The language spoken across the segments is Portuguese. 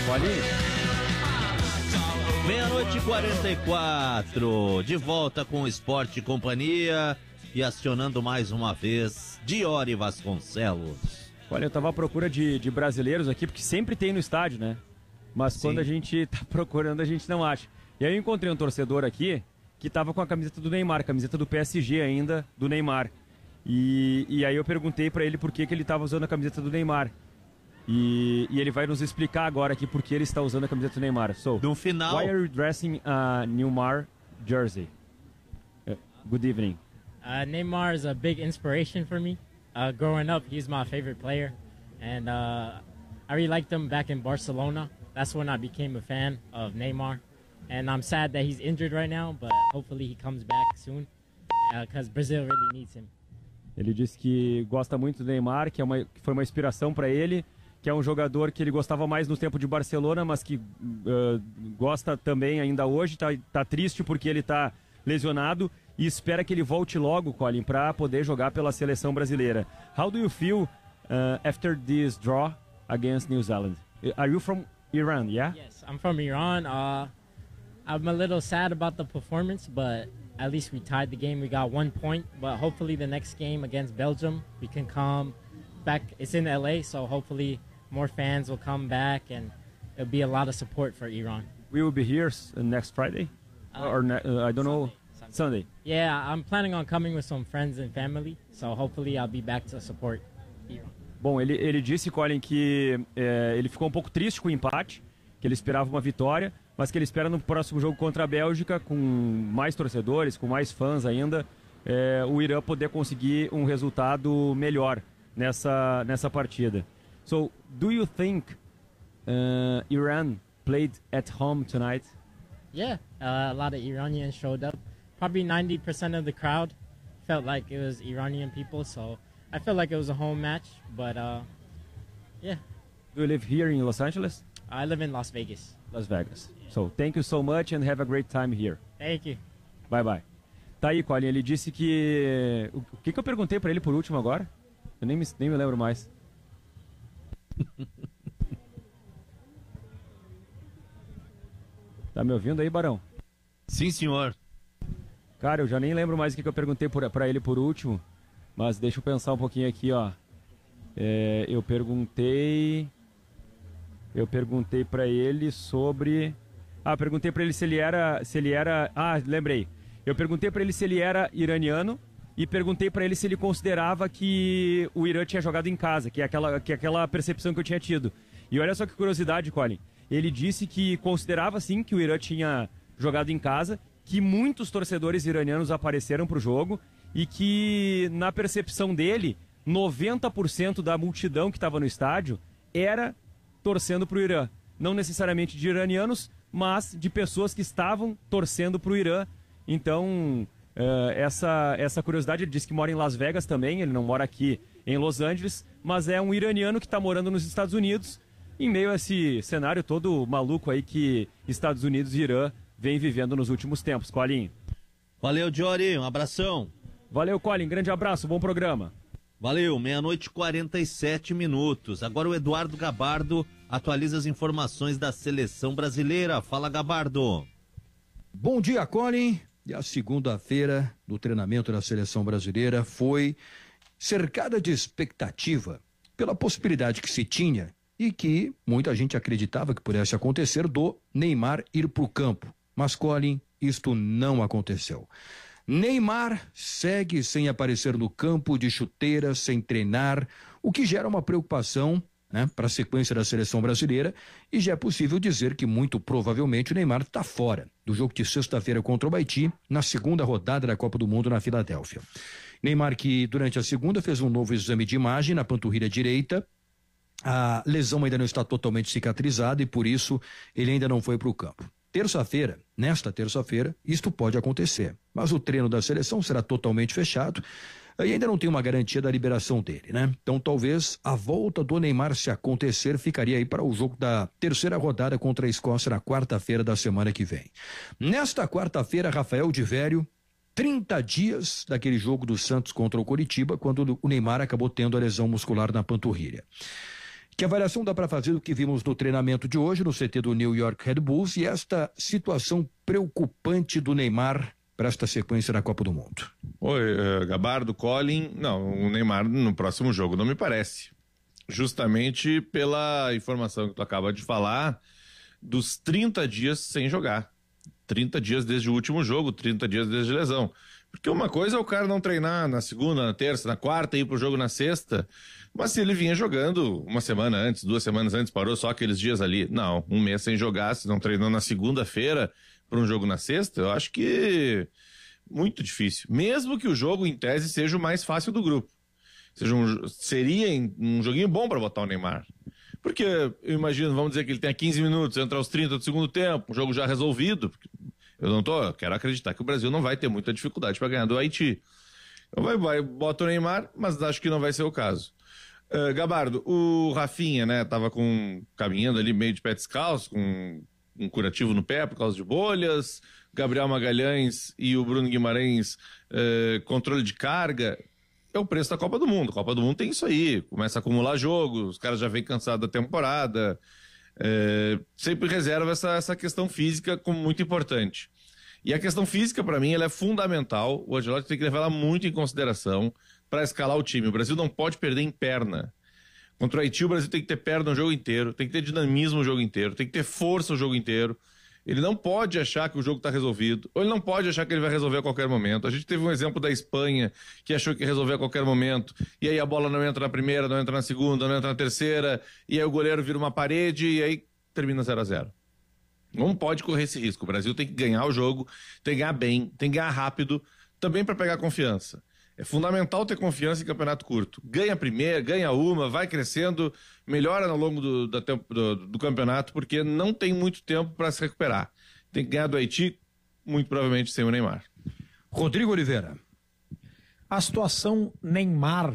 Meia-noite e 44, de volta com o Esporte e Companhia e acionando mais uma vez Diori Vasconcelos. Olha, eu tava à procura de brasileiros aqui, porque sempre tem no estádio, né? Mas sim, quando a gente tá procurando, a gente não acha. E aí eu encontrei um torcedor aqui que tava com a camiseta do Neymar, camiseta do PSG ainda, do Neymar. E aí eu perguntei pra ele por que ele tava usando a camiseta do Neymar. E ele vai nos explicar agora aqui por que ele está usando a camiseta do Neymar. So, no final... Why are you dressing a Neymar jersey? Good evening. Neymar is a big inspiration for me. Growing up, he's my favorite player. And I really liked him back in Barcelona. That's when I became a fan of Neymar. And I'm sad that he's injured right now, but hopefully he comes back soon. Because Brazil really needs him. Ele disse que gosta muito do Neymar, que foi uma inspiração para ele, que é um jogador que ele gostava mais no tempo de Barcelona, mas que gosta também ainda hoje, tá triste porque ele tá lesionado e espera que ele volte logo, Colin, para poder jogar pela seleção brasileira. How do you feel after this draw against New Zealand? Are you from Iran, yeah? Yes, I'm from Iran. I'm a little sad about the performance, but at least we tied the game. We got 1 point, but hopefully the next game against Belgium, we can come back. It's in LA, so hopefully more fans will come back and there'll be a lot of support for Iran. We will be here next Friday? I don't know. Sunday. Yeah, I'm planning on coming with some friends and family, so hopefully I'll be back to support Iran. Bom, ele disse, Colin, que ele ficou um pouco triste com o empate, que ele esperava uma vitória, mas que ele espera no próximo jogo contra a Bélgica, com mais torcedores, com mais fãs ainda, o Irã poder conseguir um resultado melhor nessa partida. So, do you think Iran played at home tonight? Yeah, a lot of Iranians showed up. Probably 90% of the crowd felt like it was Iranian people, so I felt like it was a home match, but yeah. Do you live here in Los Angeles? I live in Las Vegas. Las Vegas. Yeah. So, thank you so much and have a great time here. Thank you. Bye bye. Tá aí, Colin, ele disse que... O que eu perguntei pra ele por último agora? Eu nem me lembro mais. Tá me ouvindo aí, Barão? Sim, senhor. Cara, eu já nem lembro mais o que eu perguntei pra ele por último, mas deixa eu pensar um pouquinho aqui, ó. Eu perguntei pra ele sobre... perguntei pra ele se ele era... lembrei. Eu perguntei pra ele se ele era iraniano e perguntei pra ele se ele considerava que o Irã tinha jogado em casa, que é aquela percepção que eu tinha tido. E olha só que curiosidade, Colin. Ele disse que considerava sim que o Irã tinha jogado em casa, que muitos torcedores iranianos apareceram pro jogo e que, na percepção dele, 90% da multidão que estava no estádio era torcendo pro Irã. Não necessariamente de iranianos, mas de pessoas que estavam torcendo pro Irã. Então, essa curiosidade, ele disse que mora em Las Vegas também, ele não mora aqui em Los Angeles, mas é um iraniano que está morando nos Estados Unidos, em meio a esse cenário todo maluco aí que Estados Unidos e Irã vem vivendo nos últimos tempos. Colin. Valeu, Diori, um abração. Valeu, Colin, grande abraço, bom programa. Valeu, meia-noite e 47 minutos. Agora o Eduardo Gabardo atualiza as informações da seleção brasileira. Fala, Gabardo. Bom dia, Colin. E a segunda-feira do treinamento da seleção brasileira foi cercada de expectativa pela possibilidade que se tinha e que muita gente acreditava que pudesse acontecer do Neymar ir para o campo. Mas, Colin, isto não aconteceu. Neymar segue sem aparecer no campo, de chuteira, sem treinar, o que gera uma preocupação, né, para a sequência da seleção brasileira, e já é possível dizer que muito provavelmente o Neymar está fora do jogo de sexta-feira contra o Haiti, na segunda rodada da Copa do Mundo na Filadélfia. Neymar, que durante a segunda fez um novo exame de imagem na panturrilha direita, a lesão ainda não está totalmente cicatrizada e por isso ele ainda não foi para o campo. Nesta terça-feira, isto pode acontecer, mas o treino da seleção será totalmente fechado e ainda não tem uma garantia da liberação dele, né? Então talvez a volta do Neymar, se acontecer, ficaria aí para o jogo da terceira rodada contra a Escócia na quarta-feira da semana que vem. Nesta quarta-feira, Rafael de Vério, 30 dias daquele jogo do Santos contra o Coritiba, quando o Neymar acabou tendo a lesão muscular na panturrilha. Que avaliação dá para fazer do que vimos no treinamento de hoje no CT do New York Red Bulls e esta situação preocupante do Neymar para esta sequência na Copa do Mundo? Oi, Gabardo, Colin. Não, o Neymar no próximo jogo não me parece. Justamente pela informação que tu acaba de falar dos 30 dias sem jogar. 30 dias desde o último jogo, 30 dias desde a lesão. Porque uma coisa é o cara não treinar na segunda, na terça, na quarta e ir pro jogo na sexta, mas se ele vinha jogando uma semana antes, 2 semanas antes, parou só aqueles dias ali, não, um mês sem jogar, se não treinou na segunda-feira para um jogo na sexta, eu acho que muito difícil. Mesmo que o jogo, em tese, seja o mais fácil do grupo. Seria um joguinho bom para botar o Neymar. Porque eu imagino, vamos dizer que ele tenha 15 minutos, entra aos 30 do segundo tempo, um jogo já resolvido. Eu quero acreditar que o Brasil não vai ter muita dificuldade para ganhar do Haiti. Então bota o Neymar, mas acho que não vai ser o caso. Gabardo, o Rafinha, né, tava caminhando ali meio de pé descalço, com um curativo no pé por causa de bolhas. Gabriel Magalhães e o Bruno Guimarães, controle de carga. É o preço da Copa do Mundo. A Copa do Mundo tem isso aí, começa a acumular jogos, os caras já vêm cansados da temporada. Sempre reserva essa questão física como muito importante. E a questão física, para mim, ela é fundamental. O Ancelotti tem que levar ela muito em consideração para escalar o time. O Brasil não pode perder em perna. Contra o Haiti, o Brasil tem que ter perna o jogo inteiro, tem que ter dinamismo o jogo inteiro, tem que ter força o jogo inteiro. Ele não pode achar que o jogo está resolvido, ou ele não pode achar que ele vai resolver a qualquer momento. A gente teve um exemplo da Espanha, que achou que ia resolver a qualquer momento, e aí a bola não entra na primeira, não entra na segunda, não entra na terceira, e aí o goleiro vira uma parede, e aí termina 0-0. Não pode correr esse risco. O Brasil tem que ganhar o jogo, tem que ganhar bem, tem que ganhar rápido, também para pegar confiança. É fundamental ter confiança em campeonato curto. Ganha a primeira, ganha uma, vai crescendo, melhora ao longo do campeonato, porque não tem muito tempo para se recuperar. Tem que ganhar do Haiti, muito provavelmente sem o Neymar. Rodrigo Oliveira. A situação Neymar,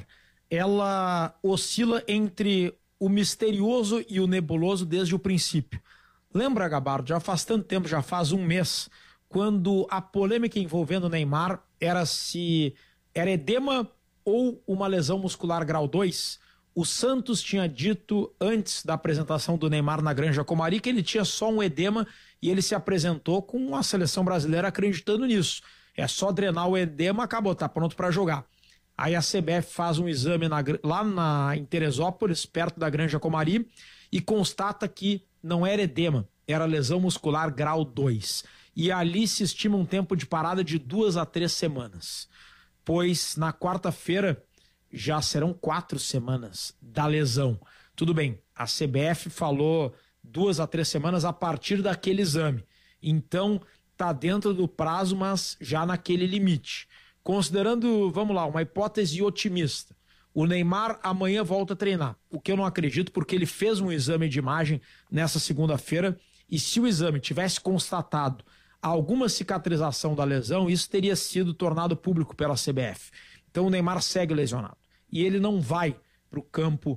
ela oscila entre o misterioso e o nebuloso desde o princípio. Lembra, Gabardo, já faz tanto tempo, já faz um mês, quando a polêmica envolvendo o Neymar era se era edema ou uma lesão muscular grau 2. O Santos tinha dito antes da apresentação do Neymar na Granja Comari que ele tinha só um edema e ele se apresentou com a seleção brasileira acreditando nisso. É só drenar o edema, acabou, tá pronto para jogar. Aí a CBF faz um exame lá em Teresópolis, perto da Granja Comari, e constata que não era edema, era lesão muscular grau 2. E ali se estima um tempo de parada de 2 a 3 semanas. Pois na quarta-feira já serão 4 semanas da lesão. Tudo bem, a CBF falou 2 a 3 semanas a partir daquele exame. Então tá dentro do prazo, mas já naquele limite. Considerando, vamos lá, uma hipótese otimista. O Neymar amanhã volta a treinar, o que eu não acredito porque ele fez um exame de imagem nessa segunda-feira e se o exame tivesse constatado alguma cicatrização da lesão, isso teria sido tornado público pela CBF. Então o Neymar segue lesionado. E ele não vai para o campo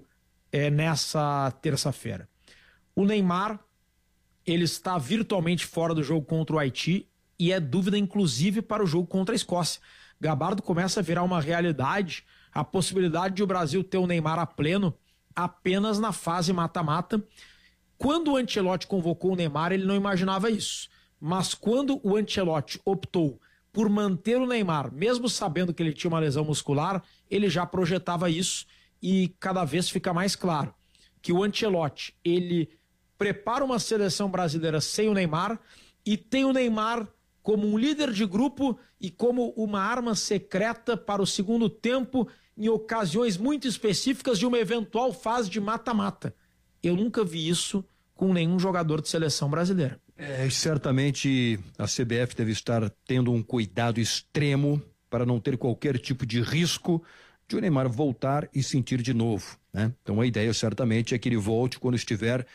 nessa terça-feira. O Neymar, ele está virtualmente fora do jogo contra o Haiti e é dúvida inclusive para o jogo contra a Escócia. Gabardo, começa a virar uma realidade a possibilidade de o Brasil ter o Neymar a pleno apenas na fase mata-mata. Quando o Ancelotti convocou o Neymar, ele não imaginava isso. Mas quando o Ancelotti optou por manter o Neymar, mesmo sabendo que ele tinha uma lesão muscular, ele já projetava isso e cada vez fica mais claro que o Ancelotti, ele prepara uma seleção brasileira sem o Neymar e tem o Neymar como um líder de grupo e como uma arma secreta para o segundo tempo em ocasiões muito específicas de uma eventual fase de mata-mata. Eu nunca vi isso com nenhum jogador de seleção brasileira. Certamente a CBF deve estar tendo um cuidado extremo para não ter qualquer tipo de risco de o Neymar voltar e sentir de novo, né? Então a ideia certamente é que ele volte quando estiver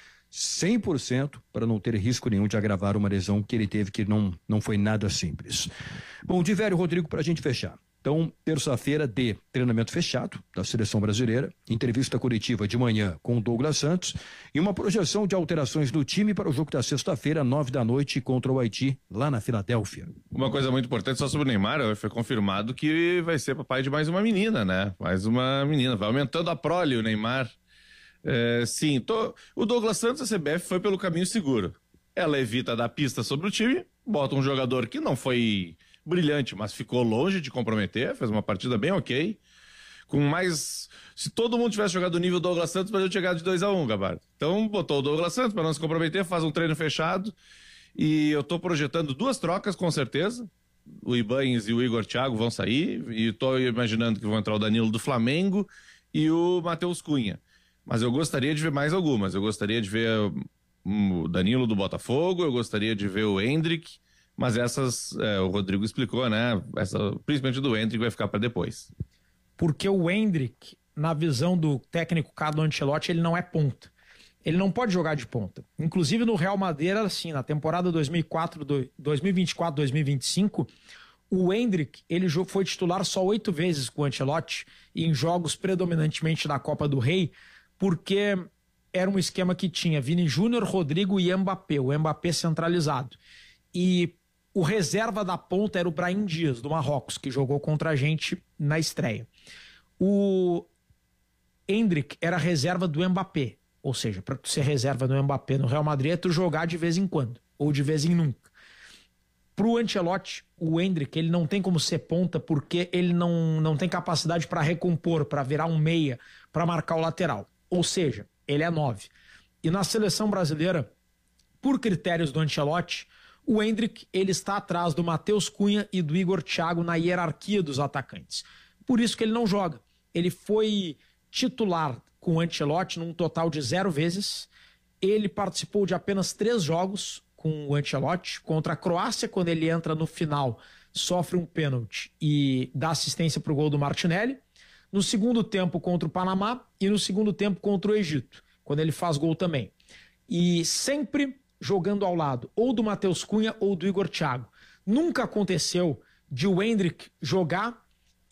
100% para não ter risco nenhum de agravar uma lesão que ele teve, que não foi nada simples. Bom, Diverio, Rodrigo, para a gente fechar. Então, terça-feira de treinamento fechado da seleção brasileira, entrevista coletiva de manhã com o Douglas Santos e uma projeção de alterações no time para o jogo da sexta-feira, 9h contra o Haiti, lá na Filadélfia. Uma coisa muito importante só sobre o Neymar, foi confirmado que vai ser papai de mais uma menina, né? Mais uma menina, vai aumentando a prole o Neymar. Sim, o Douglas Santos, a CBF foi pelo caminho seguro. Ela evita dar pista sobre o time, bota um jogador que não foi brilhante, mas ficou longe de comprometer, fez uma partida bem ok. Se todo mundo tivesse jogado o nível Douglas Santos, o Brasil tinha chegado de 2-1, Gabardo. Então botou o Douglas Santos para não se comprometer, faz um treino fechado. E eu tô projetando 2 trocas, com certeza. O Ibañez e o Igor Thiago vão sair. E tô imaginando que vão entrar o Danilo do Flamengo e o Matheus Cunha. Mas eu gostaria de ver mais algumas. Eu gostaria de ver o Danilo do Botafogo, eu gostaria de ver o Endrick. Mas essas, o Rodrigo explicou, né? Principalmente do Endrick, vai ficar para depois. Porque o Endrick, na visão do técnico Carlo Ancelotti, ele não é ponta. Ele não pode jogar de ponta. Inclusive no Real Madrid, assim, na temporada 2024-2025, o Endrick, ele foi titular só 8 vezes com o Ancelotti, em jogos predominantemente da Copa do Rei, porque era um esquema que tinha Vini Júnior, Rodrigo e Mbappé, o Mbappé centralizado. E o reserva da ponta era o Brahim Dias, do Marrocos, que jogou contra a gente na estreia. O Endrick era reserva do Mbappé, ou seja, para tu ser reserva do Mbappé no Real Madrid é tu jogar de vez em quando, ou de vez em nunca. Pro Ancelotti, o Endrick, ele não tem como ser ponta porque ele não tem capacidade para recompor, para virar um meia, para marcar o lateral. Ou seja, ele é 9. E na seleção brasileira, por critérios do Ancelotti, o Endrick, ele está atrás do Matheus Cunha e do Igor Thiago na hierarquia dos atacantes. Por isso que ele não joga. Ele foi titular com o Ancelotti num total de 0 vezes. Ele participou de apenas 3 jogos com o Ancelotti. Contra a Croácia, quando ele entra no final, sofre um pênalti e dá assistência para o gol do Martinelli. No segundo tempo contra o Panamá e no segundo tempo contra o Egito, quando ele faz gol também. E sempre jogando ao lado ou do Matheus Cunha ou do Igor Thiago. Nunca aconteceu de o Endrick jogar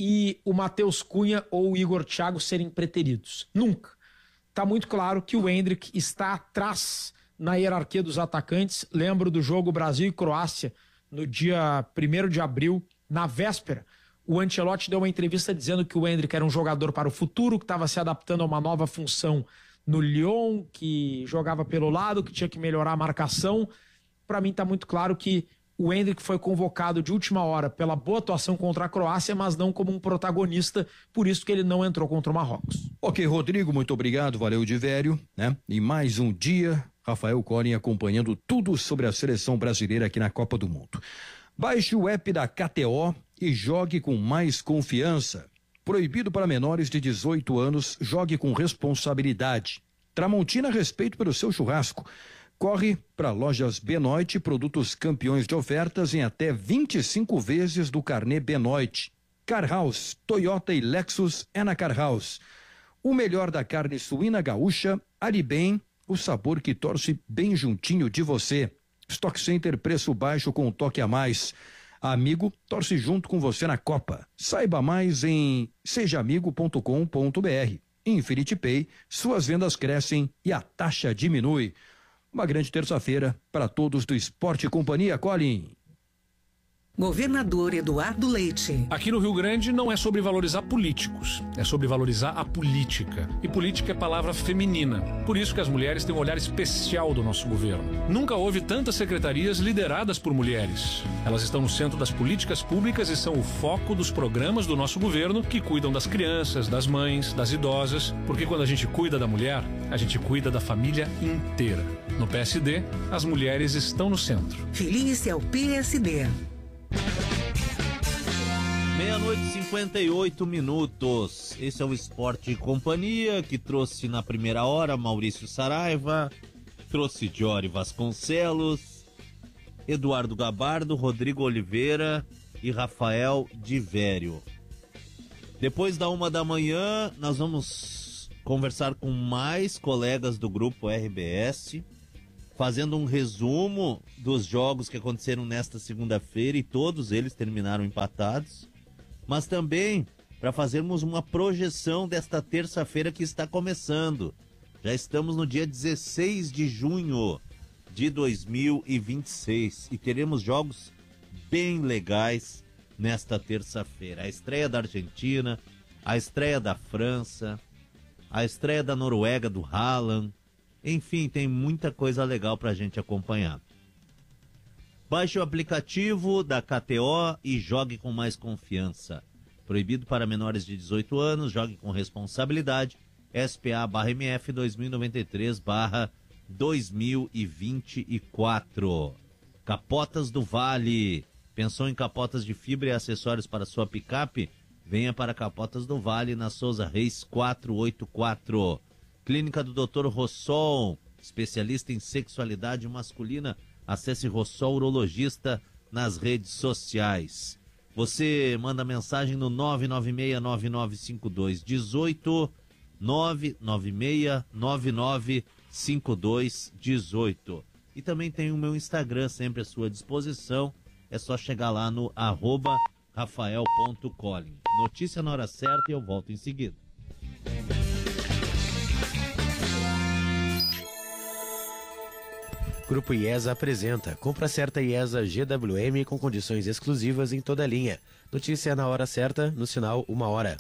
e o Matheus Cunha ou o Igor Thiago serem preteridos. Nunca. Está muito claro que o Endrick está atrás na hierarquia dos atacantes. Lembro do jogo Brasil e Croácia no dia 1º de abril, na véspera. O Ancelotti deu uma entrevista dizendo que o Endrick era um jogador para o futuro, que estava se adaptando a uma nova função no Lyon, que jogava pelo lado, que tinha que melhorar a marcação. Para mim está muito claro que o Endrick foi convocado de última hora pela boa atuação contra a Croácia, mas não como um protagonista, por isso que ele não entrou contra o Marrocos. Ok, Rodrigo, muito obrigado, valeu de velho, né? E mais um dia, Rafael Collin acompanhando tudo sobre a seleção brasileira aqui na Copa do Mundo. Baixe o app da KTO e jogue com mais confiança. Proibido para menores de 18 anos, jogue com responsabilidade. Tramontina, respeito pelo seu churrasco. Corre para lojas Benoit, produtos campeões de ofertas em até 25 vezes do carnê Benoit. Car House, Toyota e Lexus é na Car House. O melhor da carne suína gaúcha, Aribem, o sabor que torce bem juntinho de você. Stock Center, preço baixo com um toque a mais. Amigo, torce junto com você na Copa. Saiba mais em sejaamigo.com.br. Infinity Pay, suas vendas crescem e a taxa diminui. Uma grande terça-feira para todos do Esporte e Companhia, Collin. Governador Eduardo Leite. Aqui no Rio Grande não é sobre valorizar políticos, é sobre valorizar a política. E política é palavra feminina. Por isso que as mulheres têm um olhar especial do nosso governo. Nunca houve tantas secretarias lideradas por mulheres. Elas estão no centro das políticas públicas e são o foco dos programas do nosso governo que cuidam das crianças, das mães, das idosas. Porque quando a gente cuida da mulher, a gente cuida da família inteira. No PSD, as mulheres estão no centro. Feliz é o PSD. 00:58. Esse é o Esporte e Companhia, que trouxe na primeira hora Maurício Saraiva, trouxe Diori Vasconcelos, Eduardo Gabardo, Rodrigo Oliveira e Rafael de Vério. Depois da 1h, nós vamos conversar com mais colegas do grupo RBS, fazendo um resumo dos jogos que aconteceram nesta segunda-feira, e todos eles terminaram empatados, mas também para fazermos uma projeção desta terça-feira que está começando. Já estamos no dia 16 de junho de 2026 e teremos jogos bem legais nesta terça-feira. A estreia da Argentina, a estreia da França, a estreia da Noruega, do Haaland. Enfim, tem muita coisa legal pra gente acompanhar. Baixe o aplicativo da KTO e jogue com mais confiança. Proibido para menores de 18 anos, jogue com responsabilidade. SPA/MF 2093/2024. Capotas do Vale. Pensou em capotas de fibra e acessórios para sua picape? Venha para Capotas do Vale, na Souza Reis 484. Clínica do Dr. Rossol, especialista em sexualidade masculina. Acesse Rossol Urologista nas redes sociais. Você manda mensagem no 996-995218, 996-995218. E também tem o meu Instagram sempre à sua disposição. É só chegar lá no @rafael.collin. Notícia na hora certa e eu volto em seguida. Grupo IESA apresenta Compra Certa IESA GWM com condições exclusivas em toda a linha. Notícia na hora certa, no sinal 1h.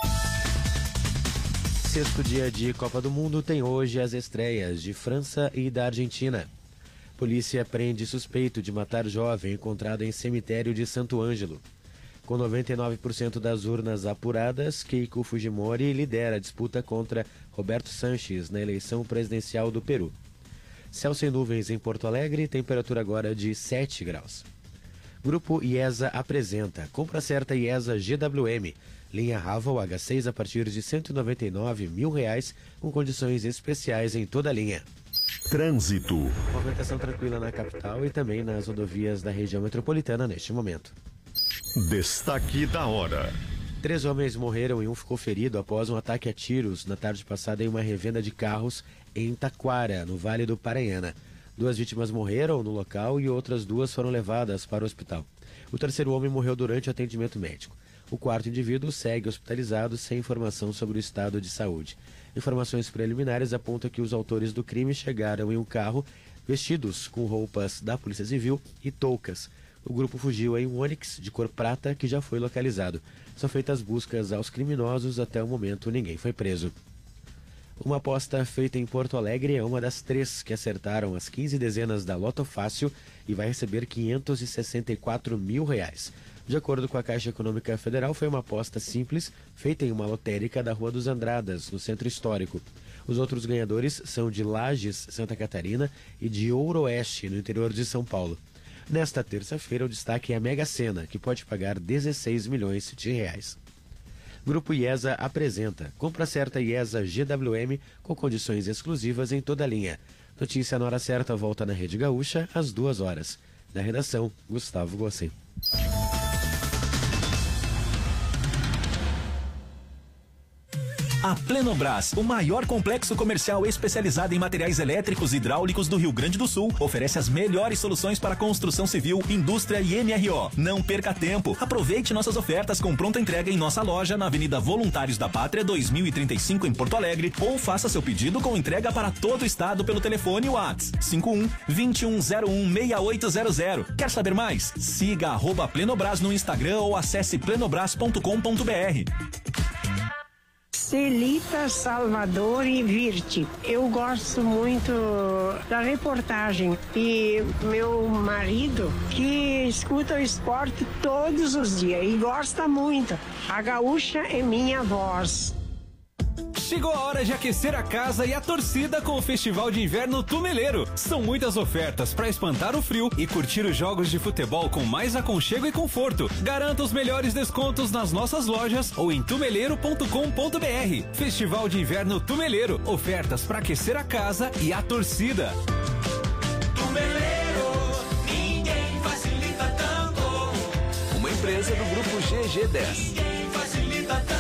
Sexto dia de Copa do Mundo tem hoje as estreias de França e da Argentina. Polícia prende suspeito de matar jovem encontrado em cemitério de Santo Ângelo. Com 99% das urnas apuradas, Keiko Fujimori lidera a disputa contra Roberto Sanches na eleição presidencial do Peru. Céu sem nuvens em Porto Alegre, temperatura agora de 7 graus. Grupo IESA apresenta Compra Certa IESA GWM, linha Raval H6 a partir de R$ 199.000, com condições especiais em toda a linha. Trânsito. Movimentação tranquila na capital e também nas rodovias da região metropolitana neste momento. Destaque da hora. 3 homens morreram e um ficou ferido após um ataque a tiros na tarde passada em uma revenda de carros em Taquara, no Vale do Paranhana. 2 vítimas morreram no local e outras 2 foram levadas para o hospital. O terceiro homem morreu durante o atendimento médico. O quarto indivíduo segue hospitalizado sem informação sobre o estado de saúde. Informações preliminares apontam que os autores do crime chegaram em um carro vestidos com roupas da Polícia Civil e toucas. O grupo fugiu em um Onix de cor prata que já foi localizado. São feitas buscas aos criminosos, até o momento ninguém foi preso. Uma aposta feita em Porto Alegre é uma das 3 que acertaram as 15 dezenas da Loto Fácil e vai receber R$ 564.000. De acordo com a Caixa Econômica Federal, foi uma aposta simples feita em uma lotérica da Rua dos Andradas, no Centro Histórico. Os outros ganhadores são de Lages, Santa Catarina, e de Ouroeste, no interior de São Paulo. Nesta terça-feira, o destaque é a Mega Sena, que pode pagar R$ 16 milhões. Grupo IESA apresenta Compra Certa IESA GWM com condições exclusivas em toda a linha. Notícia na hora certa volta na Rede Gaúcha às 2h. Na redação, Gustavo Gossi. A Plenobras, o maior complexo comercial especializado em materiais elétricos e hidráulicos do Rio Grande do Sul, oferece as melhores soluções para construção civil, indústria e MRO. Não perca tempo. Aproveite nossas ofertas com pronta entrega em nossa loja na Avenida Voluntários da Pátria 2035 em Porto Alegre, ou faça seu pedido com entrega para todo o estado pelo telefone WhatsApp 51-2101-6800. Quer saber mais? Siga @Plenobras no Instagram ou acesse plenobras.com.br. Celita, Salvador e Virte. Eu gosto muito da reportagem e meu marido que escuta o esporte todos os dias e gosta muito. A gaúcha é minha voz. Chegou a hora de aquecer a casa e a torcida com o Festival de Inverno Tumeleiro. São muitas ofertas para espantar o frio e curtir os jogos de futebol com mais aconchego e conforto. Garanta os melhores descontos nas nossas lojas ou em tumeleiro.com.br. Festival de Inverno Tumeleiro. Ofertas para aquecer a casa e a torcida. Tumeleiro, ninguém facilita tanto. Uma empresa do grupo GG10. Ninguém facilita tanto.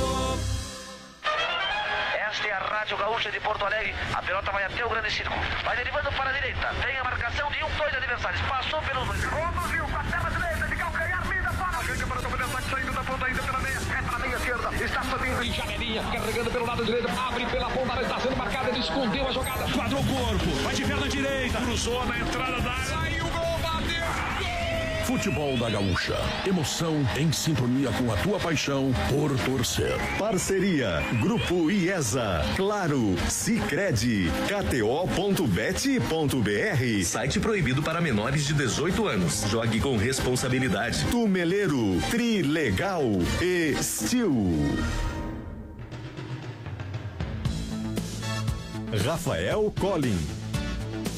Rádio Gaúcha de Porto Alegre, a pelota vai até o grande círculo, vai derivando para a direita, vem a marcação de 2 adversários, passou pelos 2, conduziu com a perna direita, de calcanhar, linda para a frente, para o ataque, saindo da ponta ainda pela meia, reta na meia esquerda, está subindo em janelinha, carregando pelo lado direito, abre pela ponta, está sendo marcada, ele escondeu a jogada, quadrou o corpo, vai de perna direita, cruzou na entrada da área, saiu o gol, bateu, gol! Futebol da Gaúcha. Emoção em sintonia com a tua paixão por torcer. Parceria Grupo IESA, Claro, Sicredi, KTO.bet.br. Site proibido para menores de 18 anos. Jogue com responsabilidade. Tumeleiro, Trilegal e Steel. Rafael Collin.